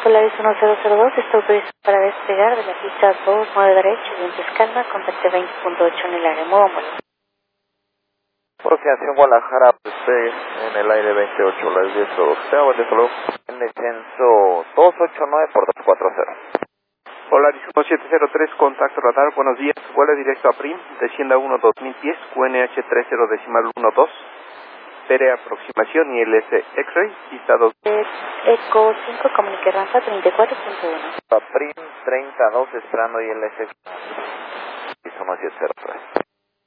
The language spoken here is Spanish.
Polaris 1002 está autorizado para despegar de la pista 29 derecha, vientos calma, contacte 20.8 en el área, muévamos. Coordinación Guadalajara, despegue en el aire 28, las 10 todos. Sea buen día, saludos. En descenso 289 por 240. Polaris 1703, contacto radar, buenos días, vuela directo a PRIM, descienda 1 2000 pies, QNH 30.12, Tere aproximación y LS X-Ray, pista 2. Eco 5, comunique Ranza 34.1. PRIM 32, esperando y LS 1703.